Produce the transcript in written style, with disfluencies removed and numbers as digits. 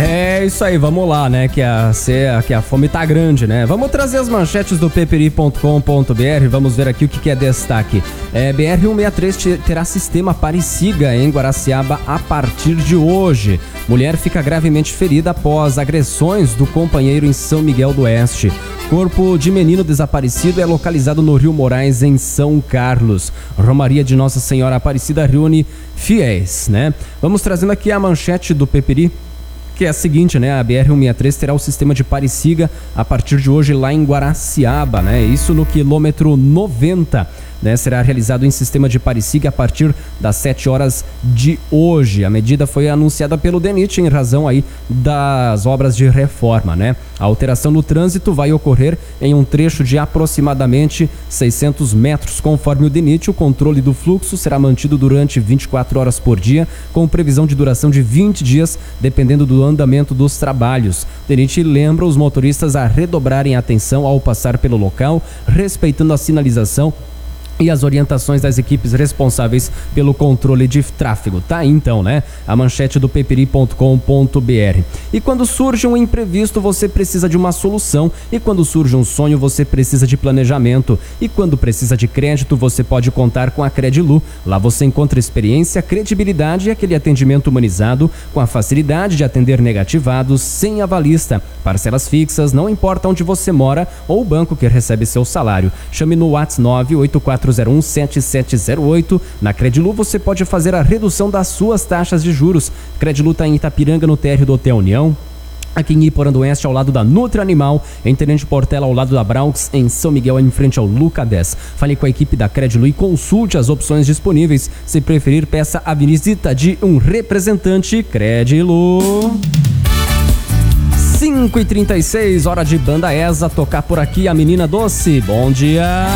É isso aí, vamos lá, né? Que a fome tá grande, né? Vamos trazer as manchetes do peperi.com.br, vamos ver aqui o que é destaque. BR-163 terá sistema Parecida em Guaraciaba a partir de hoje. Mulher fica gravemente ferida após agressões do companheiro em São Miguel do Oeste. Corpo de menino desaparecido é localizado no Rio Moraes, em São Carlos. Romaria de Nossa Senhora Aparecida reúne fiéis, né? Vamos trazendo aqui a manchete do Peperi, que é a seguinte, né? A BR-163 terá o sistema de Parecida a partir de hoje lá em Guaraciaba, né? Isso no quilômetro 90, né? Será realizado em sistema de Parecida a partir das 7 horas de hoje. A medida foi anunciada pelo DENIT em razão aí das obras de reforma, né? A alteração no trânsito vai ocorrer em um trecho de aproximadamente 600 metros. Conforme o DENIT, o controle do fluxo será mantido durante 24 horas por dia, com previsão de duração de 20 dias, dependendo do andamento dos trabalhos. DENIT lembra os motoristas a redobrarem a atenção ao passar pelo local, respeitando a sinalização e as orientações das equipes responsáveis pelo controle de tráfego. Tá aí então, né? A manchete do peperi.com.br. E quando surge um imprevisto, você precisa de uma solução. E quando surge um sonho, você precisa de planejamento. E quando precisa de crédito, você pode contar com a Credilu. Lá você encontra experiência, credibilidade e aquele atendimento humanizado, com a facilidade de atender negativados sem avalista. Parcelas fixas, não importa onde você mora ou o banco que recebe seu salário. Chame no WhatsApp 984017708. Na Credilu você pode fazer a redução das suas taxas de juros. Credilu está em Itapiranga, no térreo do Hotel União. Aqui em Iporã do Oeste, ao lado da Nutri Animal, em Tenente Portela, ao lado da Bronx, em São Miguel, em frente ao Luca 10. Fale com a equipe da Credilu e consulte as opções disponíveis. Se preferir, peça a visita de um representante Credilu. 5h36, hora de Banda Esa tocar por aqui, a Menina Doce. Bom dia!